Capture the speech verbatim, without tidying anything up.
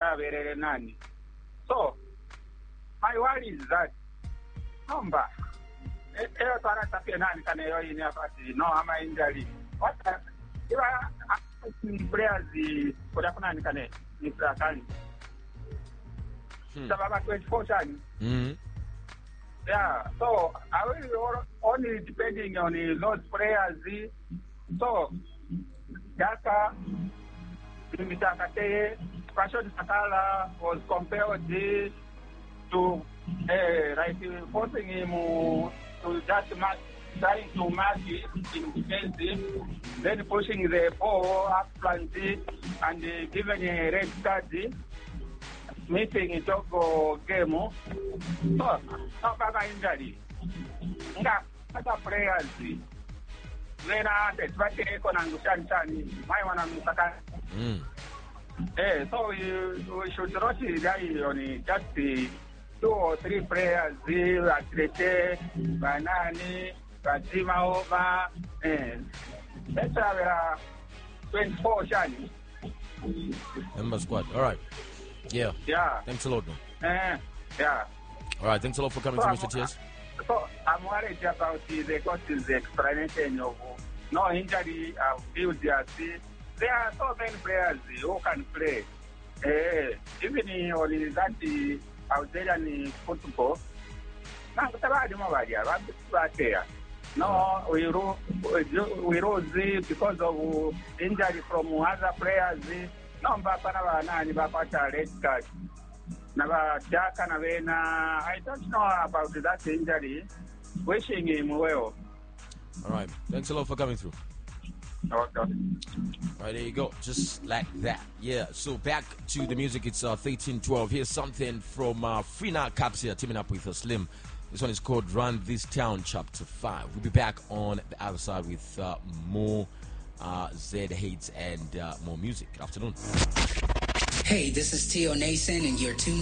Averere Nani. So, my worry is that, number, if I no, I'm injury. What if I players the Kodakuna Kane, Mister Kani? Sababa twenty-four times. Yeah, so I will only depending on the Lord's prayers. So, Daka, Mister Kate, Passion Sakala was compelled to uh, like forcing him to just match, trying to match it in defensive, then pushing the ball up front and uh, giving a red card, missing a Togo game. So, no bad injury. Nga, other players, when I said, what they can understand, my one of the Eh, so we, we should not rely on just the two or three players, Atlete, Banani, Kazima Over, and let's have uh, twenty-four Shani. Member squad. All right. Yeah. Yeah. Thanks a lot, man. Uh, yeah. All right. Thanks a lot for coming so to Mister Tears. So I'm worried about the coach's explanation of no injury of field. There are so many players who can play. Uh, even on that Australian football, no, we rose, we rose because of injury from other players. No, Mbapana Nani Bapata red card. I don't know about that injury. Wishing him well. All right. Thanks a lot for coming through. Okay. All right, there you go. Just like that. Yeah. So back to the music. It's uh, thirteen twelve. Here's something from uh, Frina Caps here, teaming up with uh, Slim. This one is called Run This Town, Chapter five. We'll be back on the other side with uh, more uh, Z Hates and uh, more music. Good afternoon. Hey, this is Tio Nason, and you're tuned